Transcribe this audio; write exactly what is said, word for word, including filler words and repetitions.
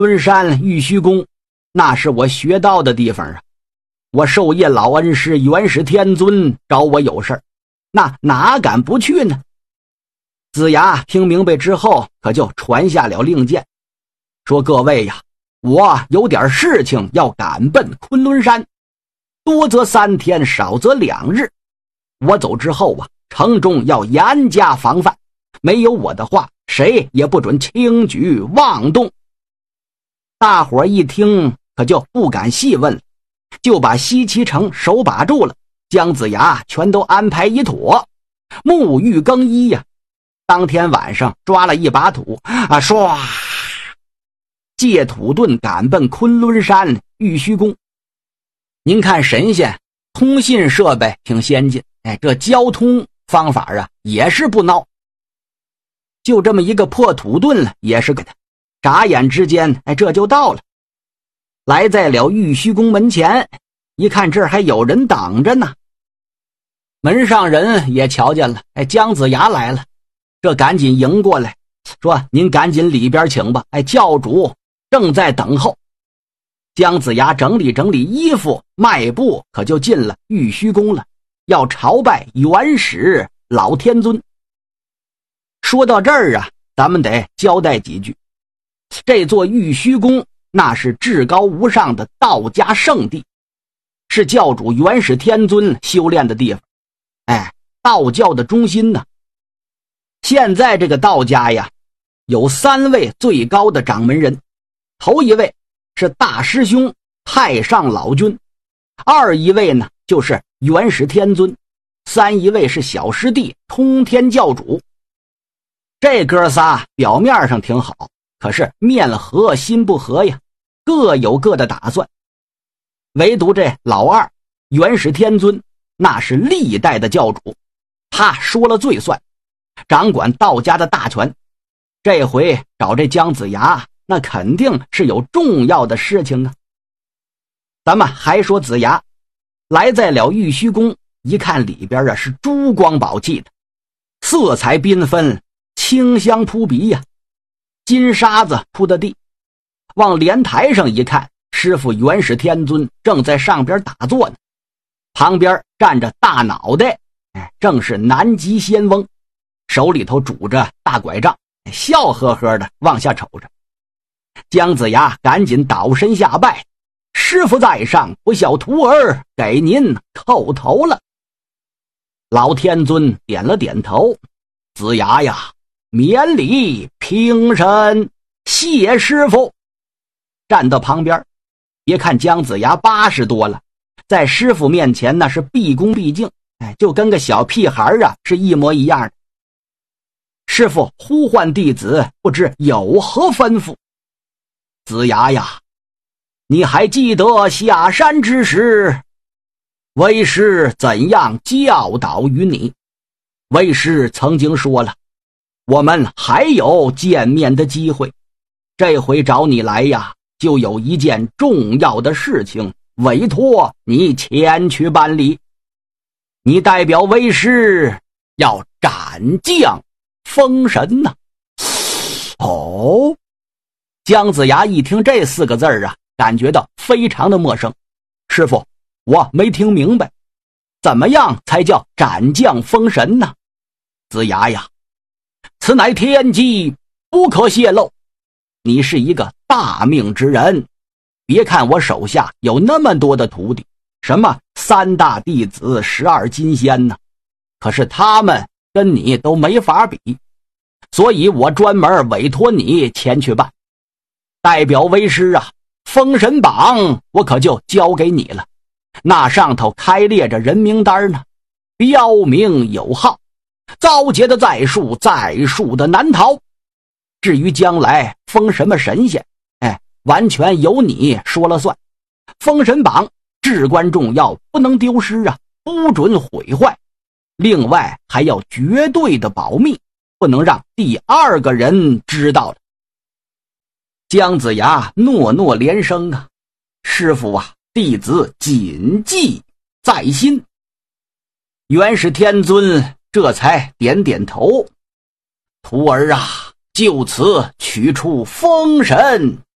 敦山玉虚宫，那是我学道的地方啊。我授业老恩师元始天尊找我有事儿，那哪敢不去呢？子牙听明白之后，可就传下了令箭，说各位呀，我有点事情要赶奔昆仑山，多则三天，少则两日。我走之后啊，城中要严加防范，没有我的话，谁也不准轻举妄动。大伙一听，可就不敢细问了，就把西岐城手把住了，姜子牙全都安排一妥，沐浴更衣呀。当天晚上抓了一把土啊，唰，借土遁赶奔昆仑山玉虚宫。您看神仙通信设备挺先进，哎，这交通方法啊也是不孬。就这么一个破土遁了，也是给他眨眼之间，哎，这就到了。来在了玉虚宫门前，一看这儿还有人等着呢。门上人也瞧见了，哎，姜子牙来了，这赶紧迎过来，说您赶紧里边请吧，哎，教主正在等候。姜子牙整理整理衣服，迈步可就进了玉虚宫了，要朝拜元始老天尊。说到这儿啊，咱们得交代几句。这座玉虚宫那是至高无上的道家圣地，是教主元始天尊修炼的地方，哎，道教的中心呢。现在这个道家呀，有三位最高的掌门人，头一位是大师兄太上老君，二一位呢就是元始天尊，三一位是小师弟通天教主。这哥仨表面上挺好，可是面和心不和呀，各有各的打算。唯独这老二元始天尊，那是历代的教主，他说了最算，掌管道家的大权。这回找这姜子牙，那肯定是有重要的事情啊。咱们还说子牙来在了玉虚宫，一看里边啊是珠光宝气的，色彩缤纷，清香扑鼻呀，金沙子铺的地。往莲台上一看，师傅元始天尊正在上边打坐呢，旁边站着大脑袋，哎，正是南极仙翁，手里头拄着大拐杖，笑呵呵的往下瞅着。姜子牙赶紧倒身下拜，师傅在上，不孝徒儿给您叩头了。老天尊点了点头，子牙呀，免礼平身，谢师傅。站到旁边，别看姜子牙八十多了，在师傅面前那是毕恭毕敬，哎，就跟个小屁孩啊是一模一样的。师傅呼唤弟子，不知有何吩咐？子牙呀，你还记得下山之时，为师怎样教导于你？为师曾经说了，我们还有见面的机会。这回找你来呀，就有一件重要的事情委托你前去办理。你代表为师要斩将封神呐、啊！哦，姜子牙一听这四个字啊，感觉到非常的陌生。师傅，我没听明白，怎么样才叫斩将封神呢？子牙呀，此乃天机，不可泄露。你是一个大命之人，别看我手下有那么多的徒弟，什么三大弟子、十二金仙呢，可是他们跟你都没法比，所以我专门委托你前去办。代表为师啊，封神榜我可就交给你了，那上头开列着人名单呢，标明有号，遭劫的在数，在数的难逃。至于将来封什么神仙，哎，完全由你说了算。封神榜至关重要，不能丢失啊，不准毁坏。另外还要绝对的保密，不能让第二个人知道了。姜子牙诺诺连声啊，师父啊，弟子谨记在心。元始天尊这才点点头，徒儿啊，就此取出封神